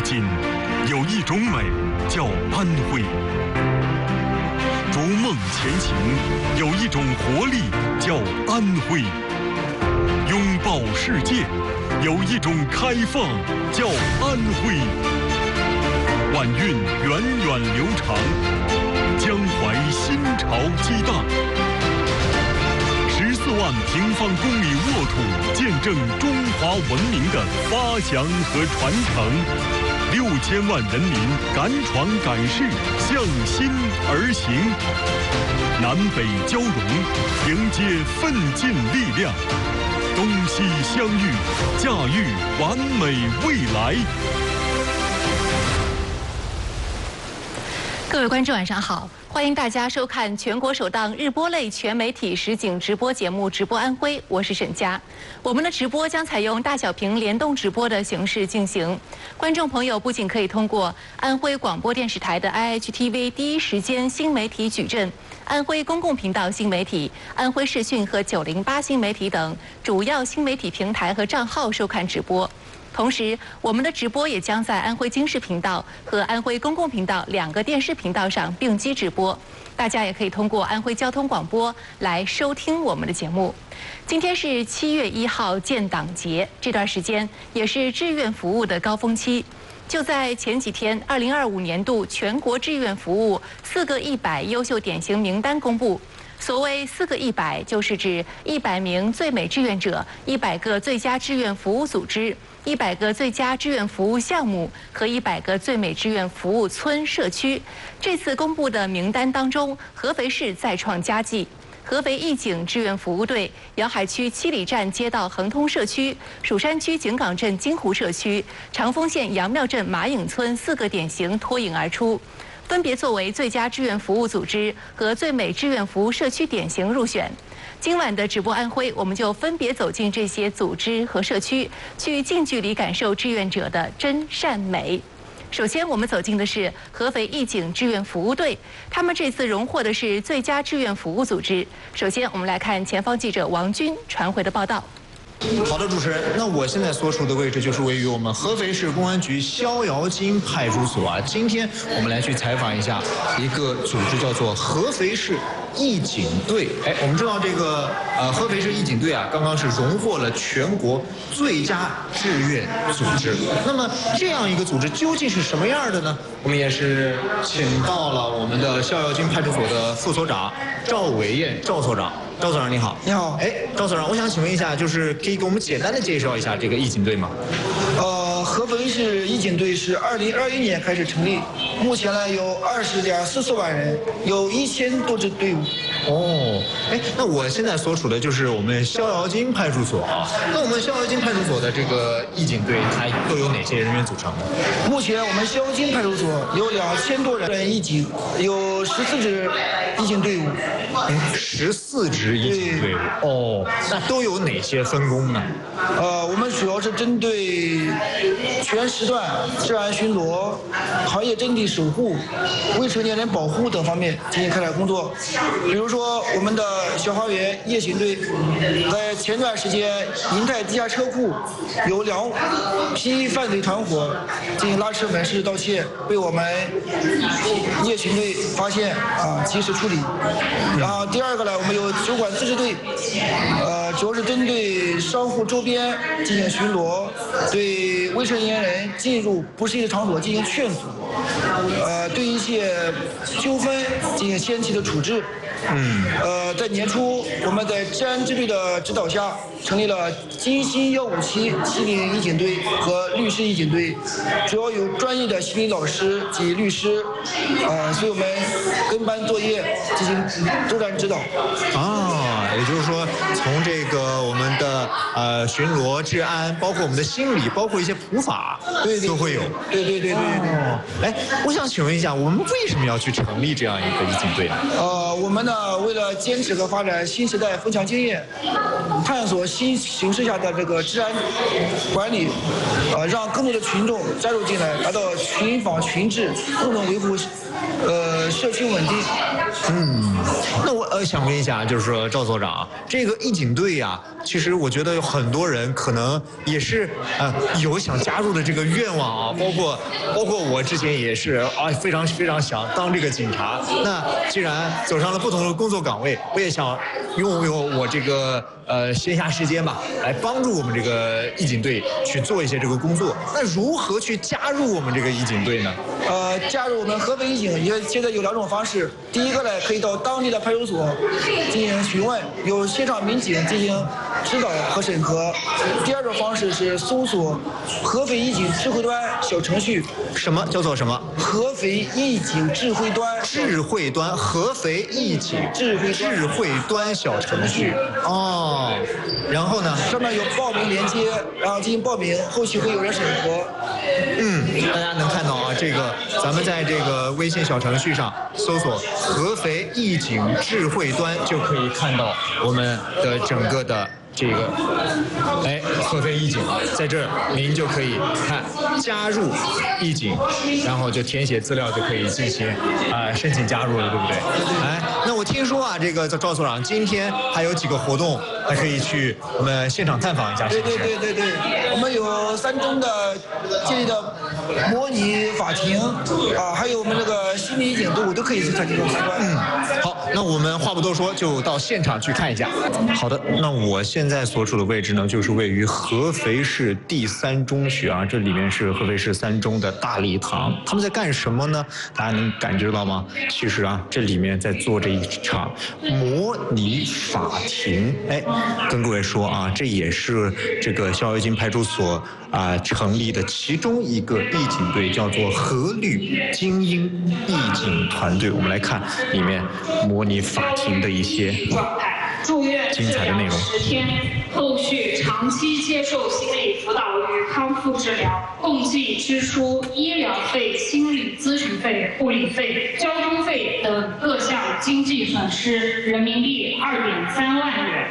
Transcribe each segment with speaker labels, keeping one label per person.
Speaker 1: 今，有一种美叫安徽；逐梦前行，有一种活力叫安徽；拥抱世界，有一种开放叫安徽。晚运源远流长，江淮新潮激荡。14万平方公里沃土，见证中华文明的发祥和传承。6000万人民敢闯敢试，向心而行。南北交融，迎接奋进力量。东西相遇，驾驭完美未来。
Speaker 2: 各位观众晚上好，欢迎大家收看全国首档日播类全媒体实景直播节目《直播安徽》，我是沈佳。我们的直播将采用大小屏联动直播的形式进行，观众朋友不仅可以通过安徽广播电视台的 IHTV 第一时间新媒体矩阵、安徽公共频道新媒体、安徽视讯和908新媒体等主要新媒体平台和账号收看直播。同时，我们的直播也将在安徽经视频道和安徽公共频道2个电视频道上并机直播，大家也可以通过安徽交通广播来收听我们的节目。今天是7月1号建党节，这段时间也是志愿服务的高峰期。就在前几天，2025年度全国志愿服务4个100优秀典型名单公布。所谓4个100，就是指100名最美志愿者、100个最佳志愿服务组织、100个最佳志愿服务项目和100个最美志愿服务村社区。这次公布的名单当中，合肥市再创佳绩。合肥义警志愿服务队、瑶海区七里站街道恒通社区、蜀山区井岗镇金湖社区、长丰县杨庙镇马影村4个典型脱颖而出，分别作为最佳志愿服务组织和最美志愿服务社区典型入选。今晚的直播安徽，我们就分别走进这些组织和社区，去近距离感受志愿者的真善美。首先，我们走进的是合肥义警志愿服务队，他们这次荣获的是最佳志愿服务组织。首先，我们来看前方记者王军传回的报道。
Speaker 3: 好的，主持人，那我现在所处的位置就是位于我们合肥市公安局逍遥津派出所啊。今天我们来去采访一下一个组织，叫做合肥市义警队。我们知道这个合肥市义警队啊，刚刚是荣获了全国最佳志愿组织。那么这样一个组织究竟是什么样的呢？我们也是请到了我们的逍遥津派出所的副所长赵伟燕赵所长。赵所长你好。
Speaker 4: 你好。
Speaker 3: 赵所长，我想请问一下，就是可以给我们简单的介绍一下这个义警队吗？
Speaker 4: 合肥市义警队是2021年开始成立，目前呢有20.44万人，有1000多支队伍。
Speaker 3: 那我现在所处的就是我们逍遥津派出所啊。那我们逍遥津派出所的这个义警队，它都有哪些人员组成呢？
Speaker 4: 目前我们逍遥津派出所有2000多人义警，有14支义警队伍。
Speaker 3: 14支义警队伍。那都有哪些分工呢？
Speaker 4: 我们主要是针对全时段治安巡逻、行业阵地守护、未成年人保护等方面进行开展工作。比如说，我们的小花园夜行队在前段时间，银泰地下车库有2批犯罪团伙进行拉车门市盗窃，被我们夜行队发现及时处理。然后第二个呢，我们有酒馆自治队，主要是针对商户周边进行巡逻，对未成年人进入不适宜的场所进行劝阻，对一些纠纷进行先期的处置。在年初，我们在治安支队的指导下，成立了金星157西林义警队和律师义警队，主要有专业的西林老师及律师，所以我们跟班作业进行周站指导。
Speaker 3: 也就是说，从这个我们的巡逻、治安，包括我们的心理，包括一些普法，都会有。对。我想请问一下，我们为什么要去成立这样一个义警队呢？
Speaker 4: 我们呢，为了坚持和发展新时代分享经验，探索新形势下的这个治安管理，让更多的群众加入进来，达到群防群治，共同维护社区稳定。
Speaker 3: 那我想问一下，就是说赵所长，这个义警队呀，其实我觉得有很多人可能也是有想加入的这个愿望啊，包括我之前也是啊，非常想当这个警察。那既然走上了不同的工作岗位，我也想用我这个闲暇时间吧，来帮助我们这个义警队去做一些这个工作。那如何去加入我们这个义警队呢？
Speaker 4: 加入我们合肥义警，现在有2种方式。第一个呢，可以到当地的派出所进行询问，由现场民警进行指导和审核。第2种方式是搜索合肥义警智慧端小程序。
Speaker 3: 什么叫做什么？
Speaker 4: 合肥义警智慧端。
Speaker 3: 智慧端，合肥义警智慧端小程序。哦，然后呢？
Speaker 4: 上面有报名链接，然后进行报名，后期会有人审核。
Speaker 3: 大家能看到啊，这个咱们在这个微信小程序上搜索合肥义警智慧端，就可以看到我们的整个的这个合肥义警，在这儿您就可以看加入义警，然后就填写资料就可以进行申请加入了，对不对？那我听说啊，这个赵所长今天还有几个活动，还可以去我们现场探访一下，是不是？
Speaker 4: 对，我们有3中的建立的模拟法庭还有我们这个心理义警队伍都可以去参加这种时段。
Speaker 3: 好，那我们话不多说，就到现场去看一下。好的，那我现在所处的位置呢，就是位于合肥市第3中学啊，这里面是合肥市3中的大礼堂。他们在干什么呢？大家能感知到吗？其实啊，这里面在做着一场模拟法庭。跟各位说啊，这也是这个逍遥津派出所成立的其中一个义警队，叫做合律精英义警团队。我们来看里面模拟法庭的一些精彩的内容。
Speaker 5: 10天，后续长期接受心理辅导与康复治疗，共计支出医疗费、心理咨询费、护理费、交通费等各项经济损失人民币2.3万元。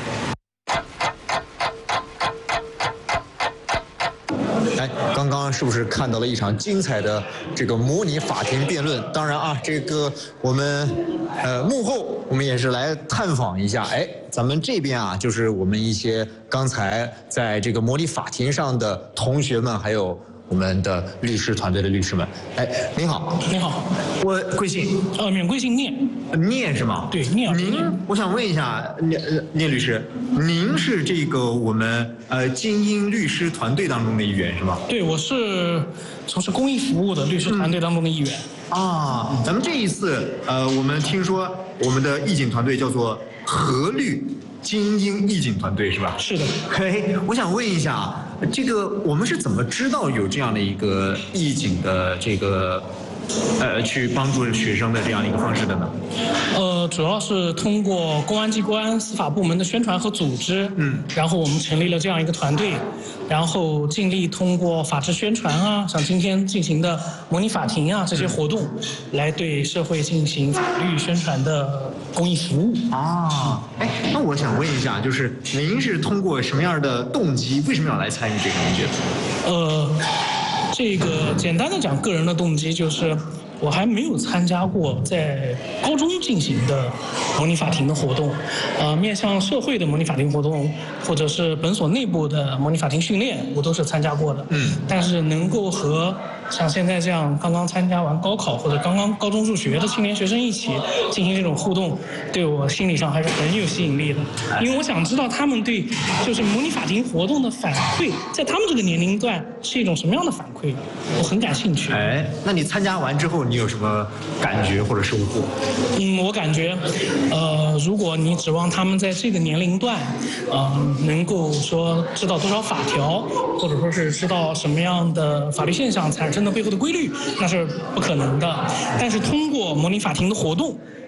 Speaker 3: 刚刚是不是看到了一场精彩的这个模拟法庭辩论？当然啊，这个我们幕后我们也是来探访一下。咱们这边啊，就是我们一些刚才在这个模拟法庭上的同学们，还有我们的律师团队的律师们。您好。
Speaker 6: 你好，
Speaker 3: 我贵姓？
Speaker 6: 免贵姓聂。
Speaker 3: 聂是吗？
Speaker 6: 对，聂。
Speaker 3: 我想问一下，聂律师，您是这个我们精英律师团队当中的一员是吗？
Speaker 6: 对，我是从事公益服务的律师团队当中的一员。
Speaker 3: 咱们这一次我们听说我们的义警团队叫做合律精英义警团队是吧？
Speaker 6: 是的。
Speaker 3: 我想问一下，这个我们是怎么知道有这样的一个义警的这个去帮助学生的这样一个方式的呢？
Speaker 6: 主要是通过公安机关、司法部门的宣传和组织，然后我们成立了这样一个团队，然后尽力通过法制宣传啊，像今天进行的模拟法庭啊这些活动，来对社会进行法律宣传的公益服务。
Speaker 3: 那我想问一下，就是您是通过什么样的动机，为什么要来参与这个？您觉得？
Speaker 6: 这个简单的讲，个人的动机就是我还没有参加过在高中进行的模拟法庭的活动，面向社会的模拟法庭活动，或者是本所内部的模拟法庭训练，我都是参加过的。但是能够和像现在这样刚刚参加完高考或者刚刚高中入学的青年学生一起进行这种互动，对我心理上还是很有吸引力的。因为我想知道他们对就是模拟法庭活动的反馈，在他们这个年龄段是一种什么样的反馈，我很感兴趣。
Speaker 3: 那你参加完之后，你有什么感觉或者收获？
Speaker 6: 我感觉，如果你指望他们在这个年龄段，能够说知道多少法条，或者说是知道什么样的法律现象产生的背后的规律，那是不可能的。但是通过模拟法庭的活动，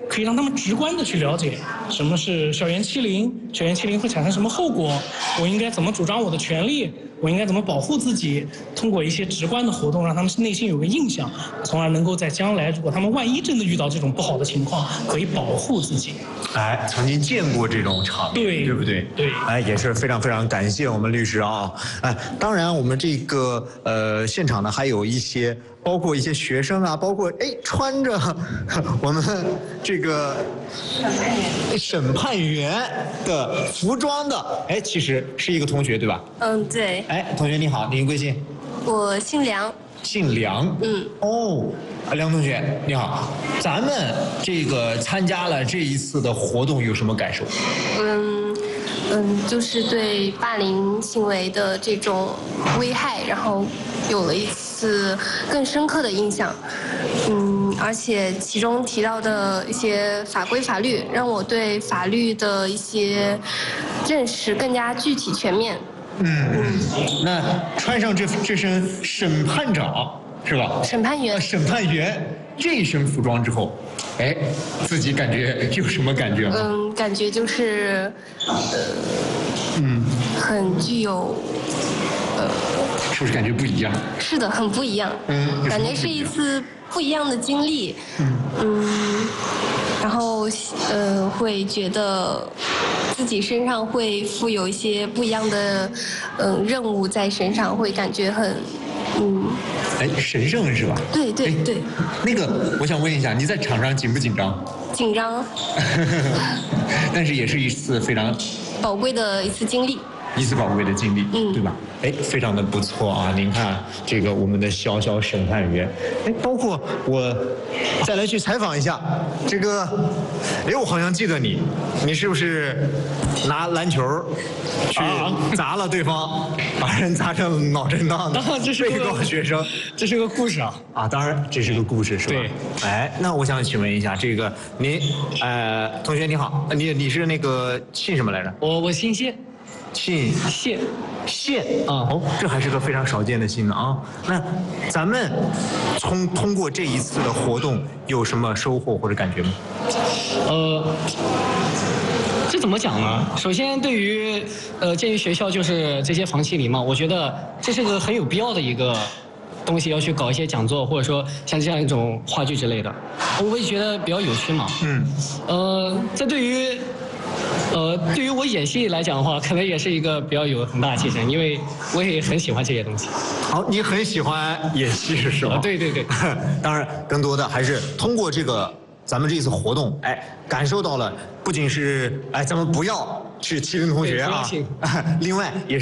Speaker 6: 可以让他们直观的去了解什么是校园欺凌，校园欺凌会产生什么后果，我应该怎么主张我的权利，我应该怎么保护自己，通过一些直观的活动让他们内心有个印象，从而能够在将来如果他们万一真的遇到这种不好的情况，可以保护自己。
Speaker 3: 哎，曾经见过这种场面，对不对？
Speaker 6: 对。
Speaker 3: 哎，也是非常非常感谢我们律师啊！哎，当然我们这个现场呢还有一些，包括一些学生啊，包括穿着我们这个审判员的服装的，其实是一个同学对吧？
Speaker 7: 嗯，对。
Speaker 3: 哎，同学你好，您贵姓？
Speaker 7: 我姓梁。
Speaker 3: 姓梁。哦。梁同学你好，咱们这个参加了这一次的活动有什么感受？
Speaker 7: 就是对霸凌行为的这种危害，然后有了一次更深刻的印象。而且其中提到的一些法规法律，让我对法律的一些认识更加具体全面。
Speaker 3: 那穿上这身审判长是吧？
Speaker 7: 审判员
Speaker 3: 这一身服装之后，自己感觉有什么感觉吗？
Speaker 7: 感觉就是很具有
Speaker 3: 是不是感觉不一样？
Speaker 7: 是的，很不一样。感觉是一次不一样的经历。然后会觉得自己身上会负有一些不一样的任务在身上，会感觉很
Speaker 3: 神圣是吧？
Speaker 7: 对。
Speaker 3: 那个，我想问一下，你在场上紧不紧张？
Speaker 7: 紧张。
Speaker 3: 但是也是一次非常
Speaker 7: 宝贵的一次经历。对吧？非常的不错啊！您看这个我们的小审判员，
Speaker 3: 包括我再来去采访一下这个，我好像记得你是不是拿篮球去砸了对方，把人砸成脑震荡的？
Speaker 8: 这是
Speaker 3: 个学生，
Speaker 8: 这是个故事啊！
Speaker 3: 当然这是个故事是吧？
Speaker 8: 对。
Speaker 3: 那我想请问一下，这个您同学你好，你是那个姓什么来着？
Speaker 8: 我姓谢。
Speaker 3: 姓谢啊！这还是个非常少见的姓呢啊！那咱们通过这一次的活动有什么收获或者感觉吗？
Speaker 8: 这怎么讲呢？首先，对于鉴于学校就是这些防欺凌嘛，我觉得这是个很有必要的一个东西，要去搞一些讲座，或者说像这样一种话剧之类的，我也觉得比较有趣嘛。这对于我演戏来讲的话，可能也是一个比较有很大的提升，因为我也很喜欢这些东西。
Speaker 3: 好，你很喜欢演戏是吧？
Speaker 8: 对。
Speaker 3: 当然，更多的还是通过咱们这次活动，感受到了不仅是咱们不要去欺凌同学啊，另外也是。